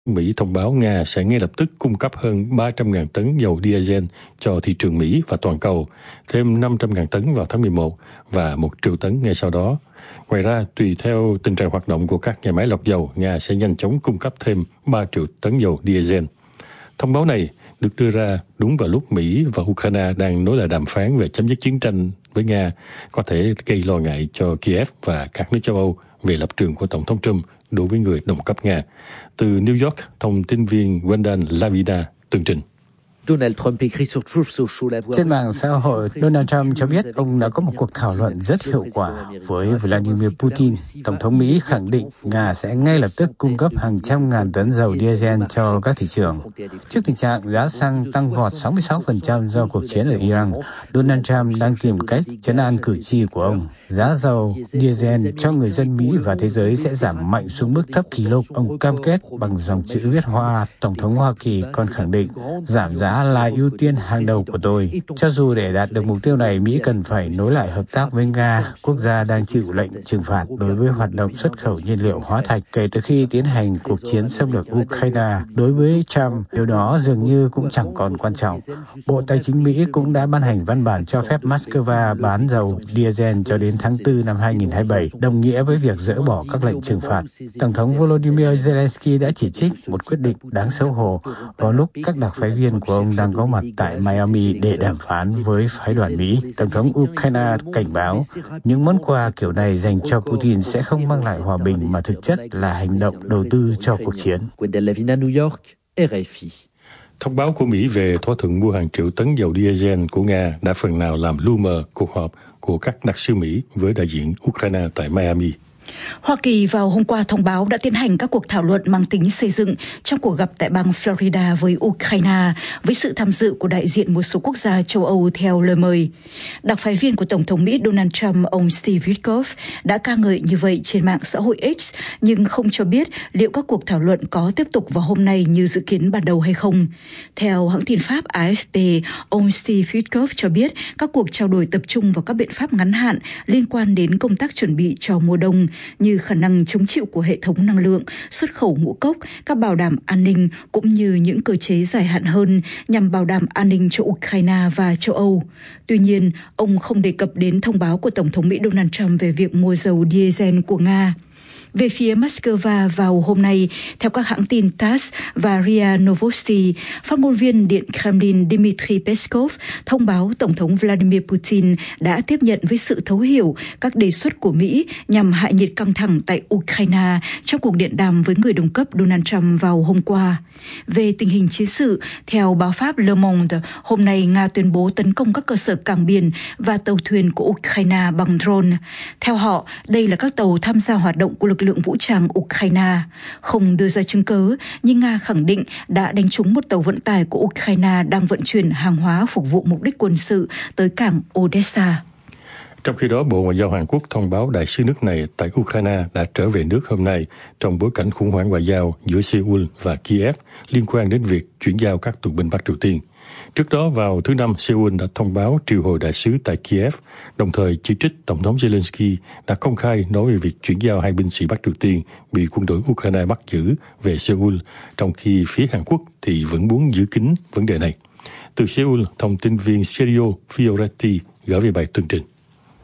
Mỹ thông báo Nga sẽ ngay lập tức cung cấp hơn 300.000 tấn dầu diesel cho thị trường Mỹ và toàn cầu, thêm 500.000 tấn vào tháng 11 và 1 triệu tấn ngay sau đó. Ngoài ra, tùy theo tình trạng hoạt động của các nhà máy lọc dầu, Nga sẽ nhanh chóng cung cấp thêm 3 triệu tấn dầu diesel. Thông báo này được đưa ra đúng vào lúc Mỹ và Ukraine đang nối lại đàm phán về chấm dứt chiến tranh với Nga, có thể gây lo ngại cho Kiev và các nước châu Âu về lập trường của Tổng thống Trump đối với người đồng cấp Nga. Từ New York, thông tin viên Wendan Lavida tường trình. Trên mạng xã hội, Donald Trump cho biết ông đã có một cuộc thảo luận rất hiệu quả với Vladimir Putin. Tổng thống Mỹ khẳng định Nga sẽ ngay lập tức cung cấp hàng trăm ngàn tấn dầu diesel cho các thị trường. Trước tình trạng giá xăng tăng vọt 66% do cuộc chiến ở Iran, Donald Trump đang tìm cách trấn an cử tri của ông. Giá dầu diesel cho người dân Mỹ và thế giới sẽ giảm mạnh xuống mức thấp kỷ lục. Ông cam kết bằng dòng chữ viết hoa. Tổng thống Hoa Kỳ còn khẳng định giảm giá là ưu tiên hàng đầu của tôi. Cho dù để đạt được mục tiêu này, Mỹ cần phải nối lại hợp tác với Nga, quốc gia đang chịu lệnh trừng phạt đối với hoạt động xuất khẩu nhiên liệu hóa thạch kể từ khi tiến hành cuộc chiến xâm lược Ukraine. Đối với Trump, điều đó dường như cũng chẳng còn quan trọng. Bộ Tài chính Mỹ cũng đã ban hành văn bản cho phép Moscow bán dầu diesel cho đến tháng 4 năm 2027, đồng nghĩa với việc dỡ bỏ các lệnh trừng phạt. Tổng thống Volodymyr Zelensky đã chỉ trích một quyết định đáng xấu hổ vào lúc các đặc phái viên của ông đang có mặt tại Miami để đàm phán với phái đoàn Mỹ. Tổng thống Ukraine cảnh báo những món quà kiểu này dành cho Putin sẽ không mang lại hòa bình mà thực chất là hành động đầu tư cho cuộc chiến. Thông báo của Mỹ về thỏa thuận mua hàng triệu tấn dầu diesel của Nga đã phần nào làm lu mờ cuộc họp của các đặc sứ Mỹ với đại diện Ukraine tại Miami. Hoa Kỳ vào hôm qua thông báo đã tiến hành các cuộc thảo luận mang tính xây dựng trong cuộc gặp tại bang Florida với Ukraine, với sự tham dự của đại diện một số quốc gia châu Âu theo lời mời. Đặc phái viên của Tổng thống Mỹ Donald Trump, ông Steve Witkoff, đã ca ngợi như vậy trên mạng xã hội X, nhưng không cho biết liệu các cuộc thảo luận có tiếp tục vào hôm nay như dự kiến ban đầu hay không. Theo hãng tin Pháp AFP, ông Steve Witkoff cho biết các cuộc trao đổi tập trung vào các biện pháp ngắn hạn liên quan đến công tác chuẩn bị cho mùa đông, như khả năng chống chịu của hệ thống năng lượng, xuất khẩu ngũ cốc, các bảo đảm an ninh cũng như những cơ chế dài hạn hơn nhằm bảo đảm an ninh cho Ukraine và châu Âu. Tuy nhiên, ông không đề cập đến thông báo của Tổng thống Mỹ Donald Trump về việc mua dầu diesel của Nga. Về phía Moscow vào hôm nay, theo các hãng tin TASS và RIA Novosti, phát ngôn viên Điện Kremlin Dmitry Peskov thông báo Tổng thống Vladimir Putin đã tiếp nhận với sự thấu hiểu các đề xuất của Mỹ nhằm hạ nhiệt căng thẳng tại Ukraine trong cuộc điện đàm với người đồng cấp Donald Trump vào hôm qua. Về tình hình chiến sự, theo báo Pháp Le Monde, hôm nay Nga tuyên bố tấn công các cơ sở cảng biển và tàu thuyền của Ukraine bằng drone. Theo họ, đây là các tàu tham gia hoạt động của lực lượng vũ trang Ukraine. Không đưa ra chứng cớ, nhưng Nga khẳng định đã đánh trúng một tàu vận tải của Ukraine đang vận chuyển hàng hóa phục vụ mục đích quân sự tới cảng Odessa. Trong khi đó, Bộ Ngoại giao Hàn Quốc thông báo đại sứ nước này tại Ukraine đã trở về nước hôm nay trong bối cảnh khủng hoảng ngoại giao giữa Seoul và Kiev liên quan đến việc chuyển giao các tù binh Bắc Triều Tiên. Trước đó, vào thứ Năm, Seoul đã thông báo triệu hồi đại sứ tại Kiev, đồng thời chỉ trích Tổng thống Zelensky đã công khai nói về việc chuyển giao hai binh sĩ Bắc Triều Tiên bị quân đội Ukraine bắt giữ về Seoul, trong khi phía Hàn Quốc thì vẫn muốn giữ kín vấn đề này. Từ Seoul, thông tin viên Sergio Fioretti gửi về bài tường trình.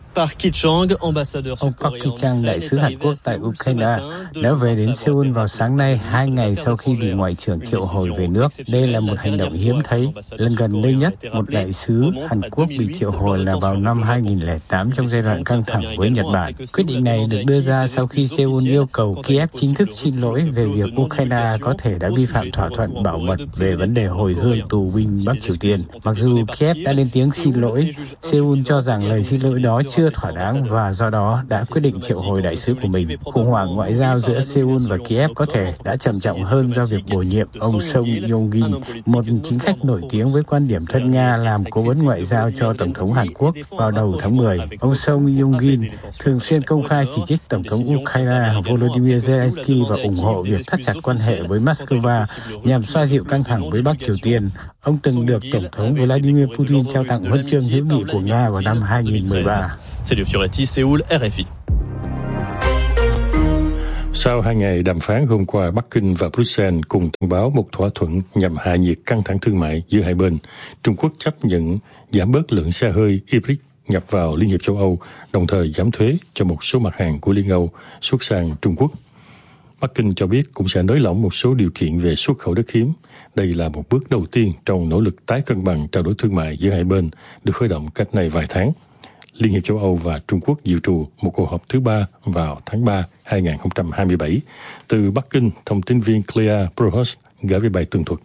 Ông Park Ki-chang, đại sứ Hàn Quốc tại Ukraine, đã về đến Seoul vào sáng nay, 2 ngày sau khi bị Ngoại trưởng triệu hồi về nước. Đây là một hành động hiếm thấy. Lần gần đây nhất, một đại sứ Hàn Quốc bị triệu hồi là vào năm 2008 trong giai đoạn căng thẳng với Nhật Bản. Quyết định này được đưa ra sau khi Seoul yêu cầu Kiev chính thức xin lỗi về việc Ukraine có thể đã vi phạm thỏa thuận bảo mật về vấn đề hồi hương tù binh Bắc Triều Tiên. Mặc dù Kiev đã lên tiếng xin lỗi, Seoul cho rằng lời xin lỗi đó chưa thỏa đáng và do đó đã quyết định triệu hồi đại sứ của mình. Khủng hoảng ngoại giao giữa Seoul và Kiev có thể đã trầm trọng hơn do việc bổ nhiệm ông Song Yong-gin, một chính khách nổi tiếng với quan điểm thân Nga, làm cố vấn ngoại giao cho Tổng thống Hàn Quốc vào đầu tháng 10. Ông Song Yong-gin thường xuyên công khai chỉ trích Tổng thống Ukraine Volodymyr Zelensky và ủng hộ việc thắt chặt quan hệ với Moscow nhằm xoa dịu căng thẳng với Bắc Triều Tiên. Ông từng được Tổng thống Vladimir Putin trao tặng huân chương hữu nghị của Nga vào năm 2013. Sau Sau 2 ngày đàm phán hôm qua, Bắc Kinh và Bruxelles cùng thông báo một thỏa thuận nhằm hạ nhiệt căng thẳng thương mại giữa hai bên. Trung Quốc chấp nhận giảm bớt lượng xe hơi hybrid nhập vào Liên hiệp châu Âu, đồng thời giảm thuế cho một số mặt hàng của Liên Âu xuất sang Trung Quốc. Bắc Kinh cho biết cũng sẽ nới lỏng một số điều kiện về xuất khẩu đất hiếm. Đây là một bước đầu tiên trong nỗ lực tái cân bằng trao đổi thương mại giữa hai bên, được khởi động cách này vài tháng. Liên hiệp châu Âu và Trung Quốc dự trù một cuộc họp thứ 3 vào tháng 3 2027. Từ Bắc Kinh, thông tin viên Claire Prohust gửi về bài tường thuật.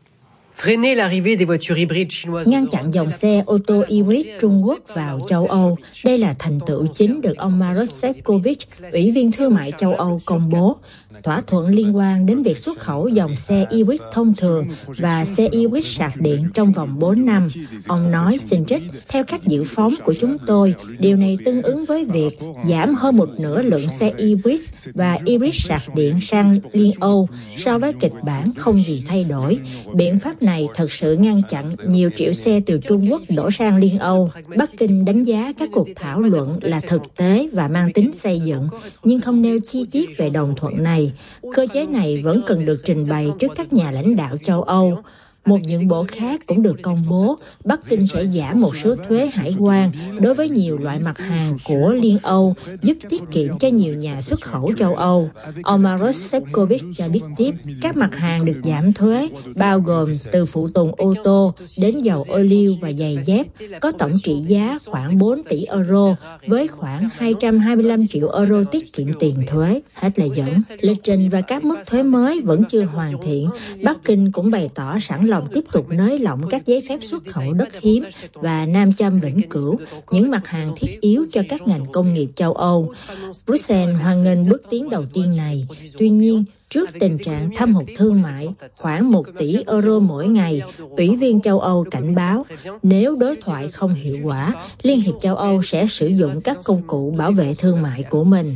Ngăn chặn dòng xe ô tô hybrid Trung Quốc vào châu Âu. Đây là thành tựu chính được ông Maroš Šefčovič, Ủy viên Thương mại châu Âu công bố. Thỏa thuận liên quan đến việc xuất khẩu dòng xe hybrid thông thường và xe hybrid sạc điện trong vòng 4 năm. Ông nói, xin trích, theo các dự phóng của chúng tôi, điều này tương ứng với việc giảm hơn một nửa lượng xe hybrid và hybrid sạc điện sang Liên Âu so với kịch bản không gì thay đổi. Biện pháp này thực sự ngăn chặn nhiều triệu xe từ Trung Quốc đổ sang Liên Âu. Bắc Kinh đánh giá các cuộc thảo luận là thực tế và mang tính xây dựng, nhưng không nêu chi tiết về đồng thuận này. Cơ chế này vẫn cần được trình bày trước các nhà lãnh đạo châu Âu. Một nhượng bộ khác cũng được công bố, Bắc Kinh sẽ giảm một số thuế hải quan đối với nhiều loại mặt hàng của Liên Âu, giúp tiết kiệm cho nhiều nhà xuất khẩu châu Âu. Ông Maroš Šefčovič cho biết tiếp, các mặt hàng được giảm thuế, bao gồm từ phụ tùng ô tô đến dầu ô liu và giày dép, có tổng trị giá khoảng 4 tỷ euro, với khoảng 225 triệu euro tiết kiệm tiền thuế. Hết lời dẫn. Lịch trình và các mức thuế mới vẫn chưa hoàn thiện. Bắc Kinh cũng bày tỏ sẵn lòng tiếp tục nới lỏng các giấy phép xuất khẩu đất hiếm và nam châm vĩnh cửu, những mặt hàng thiết yếu cho các ngành công nghiệp châu Âu. Bruxelles hoan nghênh bước tiến đầu tiên này. Tuy nhiên, trước tình trạng thâm hụt thương mại khoảng 1 tỷ euro mỗi ngày, Ủy viên châu Âu cảnh báo nếu đối thoại không hiệu quả, Liên hiệp châu Âu sẽ sử dụng các công cụ bảo vệ thương mại của mình.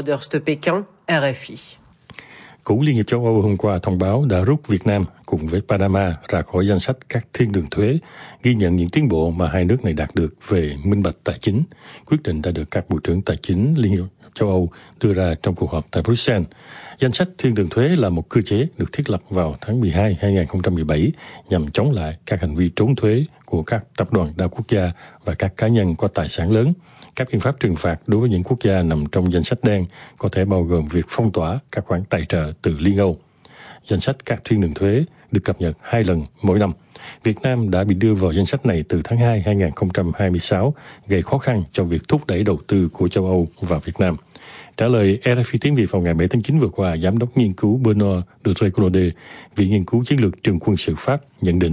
Cũng Liên hiệp châu Âu hôm qua thông báo đã rút Việt Nam cùng với Panama ra khỏi danh sách các thiên đường thuế, ghi nhận những tiến bộ mà hai nước này đạt được về minh bạch tài chính. Quyết định đã được các bộ trưởng tài chính Liên hiệp châu Âu đưa ra trong cuộc họp tại Bruxelles. Danh sách thiên đường thuế là một cơ chế được thiết lập vào tháng 12 2017 nhằm chống lại các hành vi trốn thuế của các tập đoàn đa quốc gia và các cá nhân có tài sản lớn. Các biện pháp trừng phạt đối với những quốc gia nằm trong danh sách đen có thể bao gồm việc phong tỏa các khoản tài trợ từ Liên Âu. Danh sách các thiên đường thuế được cập nhật 2 lần mỗi năm. Việt Nam đã bị đưa vào danh sách này từ tháng 2 2026, gây khó khăn cho việc thúc đẩy đầu tư của châu Âu vào Việt Nam. Trả lời RFI tiếng Việt vào ngày 7 tháng 9 vừa qua, Giám đốc nghiên cứu Benoît de Tréconode, Viện Nghiên cứu Chiến lược Trường quân sự Pháp nhận định.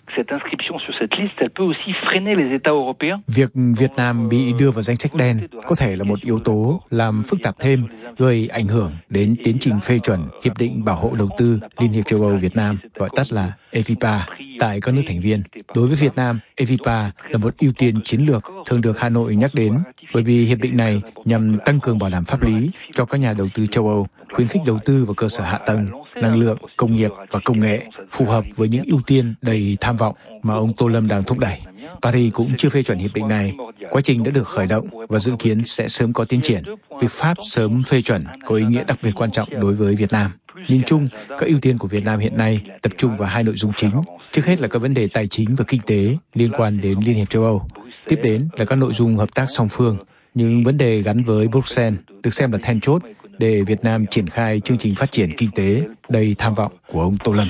Việc Việt Nam bị đưa vào danh sách đen có thể là một yếu tố làm phức tạp thêm, gây ảnh hưởng đến tiến trình phê chuẩn Hiệp định Bảo hộ Đầu tư Liên hiệp châu Âu Việt Nam, gọi tắt là EVPA, tại các nước thành viên. Đối với Việt Nam, EVPA là một ưu tiên chiến lược thường được Hà Nội nhắc đến, bởi vì hiệp định này nhằm tăng cường bảo đảm pháp lý cho các nhà đầu tư châu Âu, khuyến khích đầu tư vào cơ sở hạ tầng, năng lượng, công nghiệp và công nghệ, phù hợp với những ưu tiên đầy tham vọng mà ông Tô Lâm đang thúc đẩy. Paris cũng chưa phê chuẩn hiệp định này. Quá trình đã được khởi động và dự kiến sẽ sớm có tiến triển. Việc Pháp sớm phê chuẩn có ý nghĩa đặc biệt quan trọng đối với Việt Nam. Nhìn chung, các ưu tiên của Việt Nam hiện nay tập trung vào 2 nội dung chính. Trước hết là các vấn đề tài chính và kinh tế liên quan đến Liên hiệp châu Âu. Tiếp đến là các nội dung hợp tác song phương. Những vấn đề gắn với Bruxelles được xem là then chốt để Việt Nam triển khai chương trình phát triển kinh tế đầy tham vọng của ông Tô Lâm.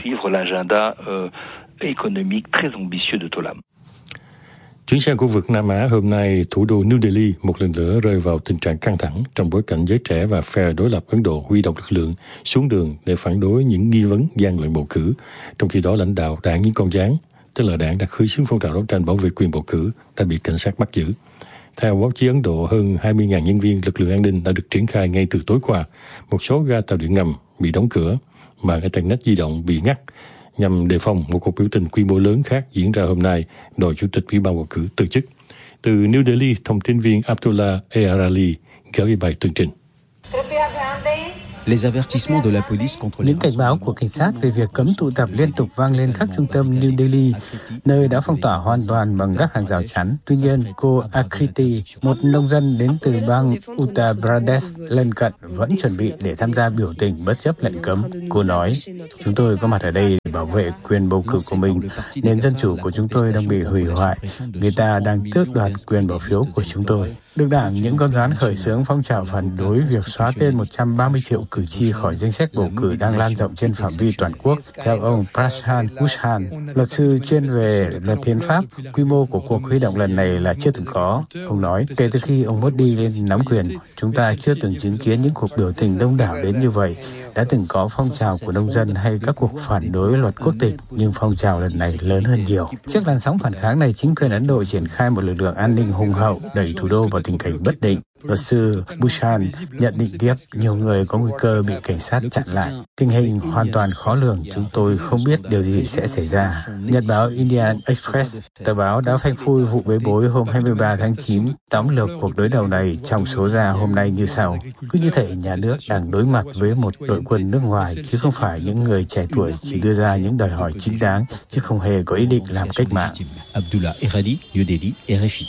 Chuyển sang khu vực Nam Á, hôm nay thủ đô New Delhi một lần nữa rơi vào tình trạng căng thẳng trong bối cảnh giới trẻ và phe đối lập Ấn Độ huy động lực lượng xuống đường để phản đối những nghi vấn gian lận bầu cử. Trong khi đó, lãnh đạo đảng Những Con Gián, tức là đảng đã khơi xướng phong trào đấu tranh bảo vệ quyền bầu cử, đã bị cảnh sát bắt giữ. Theo báo chí Ấn Độ, hơn 20.000 nhân viên lực lượng an ninh đã được triển khai ngay từ tối qua. Một số ga tàu điện ngầm bị đóng cửa, mạng Internet di động bị ngắt, nhằm đề phòng một cuộc biểu tình quy mô lớn khác diễn ra hôm nay, đòi Chủ tịch Ủy ban bầu cử từ chức. Từ New Delhi, thông tin viên Abdullah Earali gửi bài tường trình. Những cảnh báo của cảnh sát về việc cấm tụ tập liên tục vang lên khắp trung tâm New Delhi, nơi đã phong tỏa hoàn toàn bằng các hàng rào chắn. Tuy nhiên, cô Akriti, một nông dân đến từ bang Uttar Pradesh lân cận, vẫn chuẩn bị để tham gia biểu tình bất chấp lệnh cấm. Cô nói, chúng tôi có mặt ở đây để bảo vệ quyền bầu cử của mình. Nền dân chủ của chúng tôi đang bị hủy hoại. Người ta đang tước đoạt quyền bỏ phiếu của chúng tôi. Được Đảng Những Con Rắn khởi xướng phong trào phản đối việc xóa tên 130 triệu cử tri khỏi danh sách bầu cử đang lan rộng trên phạm vi toàn quốc. Theo ông Prashant Bhushan, luật sư chuyên về luật hiến pháp, quy mô của cuộc huy động lần này là chưa từng có. Ông nói, kể từ khi ông Modi lên nắm quyền, chúng ta chưa từng chứng kiến những cuộc biểu tình đông đảo đến như vậy. Đã từng có phong trào của nông dân hay các cuộc phản đối luật quốc tịch, nhưng phong trào lần này lớn hơn nhiều. Trước làn sóng phản kháng này, chính quyền Ấn Độ triển khai một lực lượng an ninh hùng hậu, đẩy thủ đô vào tình cảnh bất định. Luật sư Bhushan nhận định tiếp, nhiều người có nguy cơ bị cảnh sát chặn lại. Tình hình hoàn toàn khó lường, chúng tôi không biết điều gì sẽ xảy ra. Nhật báo Indian Express, tờ báo đã phanh phui vụ bê bối hôm 23 tháng 9, tóm lược cuộc đối đầu này trong số ra hôm nay như sau. Cứ như thể nhà nước đang đối mặt với một đội quân nước ngoài, chứ không phải những người trẻ tuổi chỉ đưa ra những đòi hỏi chính đáng, chứ không hề có ý định làm cách mạng. Abdullah Erhadi, New Delhi, RFI.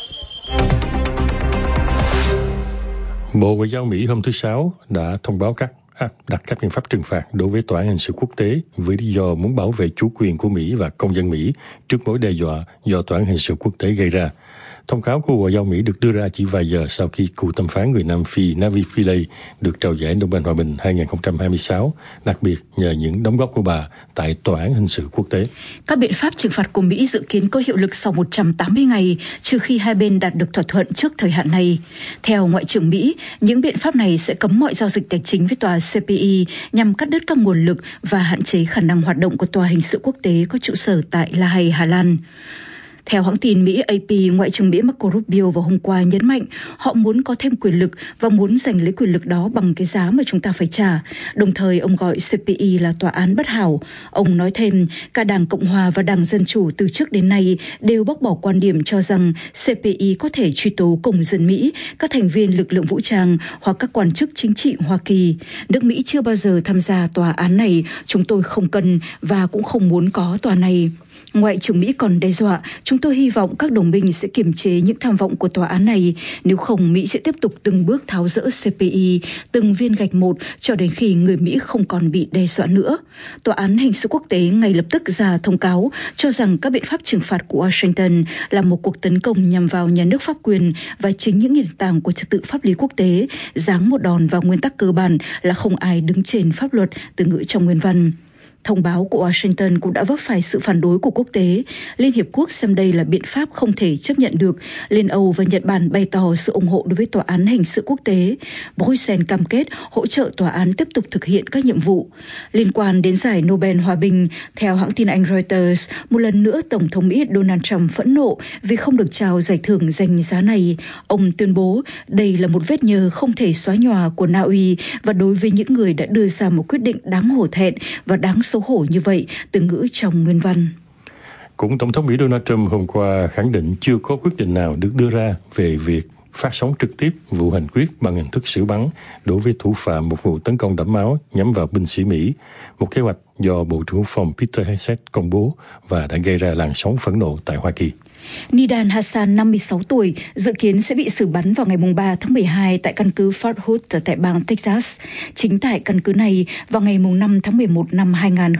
Bộ Ngoại giao Mỹ hôm thứ Sáu đã thông báo đặt các biện pháp trừng phạt đối với Tòa án Hình sự Quốc tế với lý do muốn bảo vệ chủ quyền của Mỹ và công dân Mỹ trước mối đe dọa do Tòa án Hình sự Quốc tế gây ra. Thông cáo của Bộ Ngoại giao Mỹ được đưa ra chỉ vài giờ sau khi cựu thẩm phán người Nam Phi Navi Pillay được trao giải Nobel Hòa bình 2026, đặc biệt nhờ những đóng góp của bà tại Tòa án Hình sự Quốc tế. Các biện pháp trừng phạt của Mỹ dự kiến có hiệu lực sau 180 ngày, trừ khi hai bên đạt được thỏa thuận trước thời hạn này. Theo Ngoại trưởng Mỹ, những biện pháp này sẽ cấm mọi giao dịch tài chính với tòa CPI nhằm cắt đứt các nguồn lực và hạn chế khả năng hoạt động của Tòa Hình sự Quốc tế có trụ sở tại La Hay, Hà Lan. Theo hãng tin Mỹ AP, Ngoại trưởng Mỹ Marco Rubio vào hôm qua nhấn mạnh họ muốn có thêm quyền lực và muốn giành lấy quyền lực đó bằng cái giá mà chúng ta phải trả. Đồng thời, ông gọi CPI là tòa án bất hảo. Ông nói thêm, cả Đảng Cộng Hòa và Đảng Dân Chủ từ trước đến nay đều bác bỏ quan điểm cho rằng CPI có thể truy tố công dân Mỹ, các thành viên lực lượng vũ trang hoặc các quan chức chính trị Hoa Kỳ. Nước Mỹ chưa bao giờ tham gia tòa án này, chúng tôi không cần và cũng không muốn có tòa này. Ngoại trưởng Mỹ còn đe dọa, chúng tôi hy vọng các đồng minh sẽ kiềm chế những tham vọng của tòa án này. Nếu không, Mỹ sẽ tiếp tục từng bước tháo dỡ CPI, từng viên gạch một cho đến khi người Mỹ không còn bị đe dọa nữa. Tòa án Hình sự Quốc tế ngay lập tức ra thông cáo cho rằng các biện pháp trừng phạt của Washington là một cuộc tấn công nhằm vào nhà nước pháp quyền và chính những nền tảng của trật tự pháp lý quốc tế, giáng một đòn vào nguyên tắc cơ bản là không ai đứng trên pháp luật, từ ngữ trong nguyên văn. Thông báo của Washington cũng đã vấp phải sự phản đối của quốc tế. Liên Hiệp Quốc xem đây là biện pháp không thể chấp nhận được. Liên Âu và Nhật Bản bày tỏ sự ủng hộ đối với Tòa án Hình sự Quốc tế. Bruxelles cam kết hỗ trợ tòa án tiếp tục thực hiện các nhiệm vụ. Liên quan đến giải Nobel Hòa bình, theo hãng tin Anh Reuters, một lần nữa Tổng thống Mỹ Donald Trump phẫn nộ vì không được trao giải thưởng danh giá này. Ông tuyên bố đây là một vết nhơ không thể xóa nhòa của Na Uy và đối với những người đã đưa ra một quyết định đáng hổ thẹn và đáng xấu hổ như vậy, từ ngữ trong nguyên văn. Cũng Tổng thống Mỹ Donald Trump hôm qua khẳng định chưa có quyết định nào được đưa ra về việc phát sóng trực tiếp vụ hành quyết bằng hình thức xử bắn đối với thủ phạm một vụ tấn công đẫm máu nhắm vào binh sĩ Mỹ, một kế hoạch do Bộ trưởng Quốc phòng Peter Hegseth công bố và đã gây ra làn sóng phẫn nộ tại Hoa Kỳ. Nidan Hassan, 56 tuổi, dự kiến sẽ bị xử bắn vào ngày 3 tháng 12 tại căn cứ Fort Hood tại bang Texas. Chính tại căn cứ này, vào ngày 5 tháng 11 năm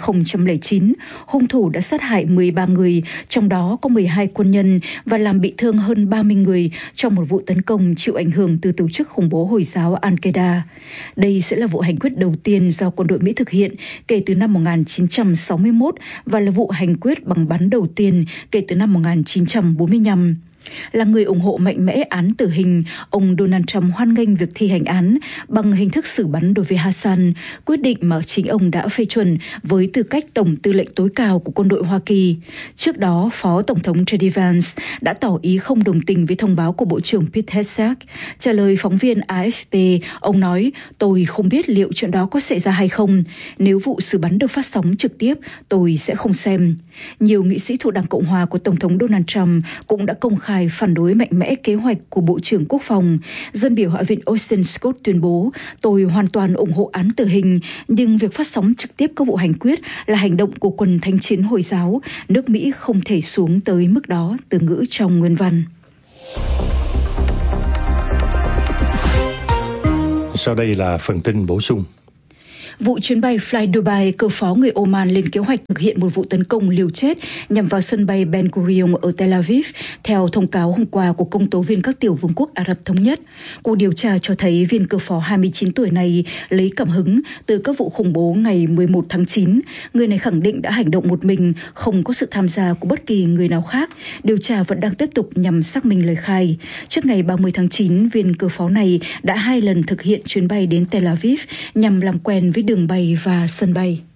2009, hung thủ đã sát hại 13 người, trong đó có 12 quân nhân và làm bị thương hơn 30 người trong một vụ tấn công chịu ảnh hưởng từ tổ chức khủng bố Hồi giáo Al-Qaeda. Đây sẽ là vụ hành quyết đầu tiên do quân đội Mỹ thực hiện kể từ năm 1961 và là vụ hành quyết bằng bắn đầu tiên kể từ năm 1945. Là người ủng hộ mạnh mẽ án tử hình, ông Donald Trump hoan nghênh việc thi hành án bằng hình thức xử bắn đối với Hassan, quyết định mà chính ông đã phê chuẩn với tư cách Tổng tư lệnh tối cao của quân đội Hoa Kỳ. Trước đó, Phó Tổng thống JD Vance đã tỏ ý không đồng tình với thông báo của Bộ trưởng Pete Hegseth. Trả lời phóng viên AFP, ông nói, tôi không biết liệu chuyện đó có xảy ra hay không. Nếu vụ xử bắn được phát sóng trực tiếp, tôi sẽ không xem. Nhiều nghị sĩ thuộc Đảng Cộng Hòa của Tổng thống Donald Trump cũng đã công khai bài phản đối mạnh mẽ kế hoạch của Bộ trưởng Quốc phòng. Dân biểu Hạ viện Austin Scott tuyên bố, tôi hoàn toàn ủng hộ án tử hình, nhưng việc phát sóng trực tiếp các vụ hành quyết là hành động của quần thánh chiến Hồi giáo. Nước Mỹ không thể xuống tới mức đó, từ ngữ trong nguyên văn. Sau đây là phần tin bổ sung. Vụ chuyến bay Fly Dubai, cờ phó người Oman lên kế hoạch thực hiện một vụ tấn công liều chết nhằm vào sân bay Ben Gurion ở Tel Aviv, theo thông cáo hôm qua của công tố viên các tiểu vương quốc Ả Rập Thống Nhất. Cuộc điều tra cho thấy viên cờ phó 29 tuổi này lấy cảm hứng từ các vụ khủng bố ngày 11 tháng 9. Người này khẳng định đã hành động một mình, không có sự tham gia của bất kỳ người nào khác. Điều tra vẫn đang tiếp tục nhằm xác minh lời khai. Trước ngày 30 tháng 9, viên cờ phó này đã 2 lần thực hiện chuyến bay đến Tel Aviv nhằm làm quen với đường bay và sân bay.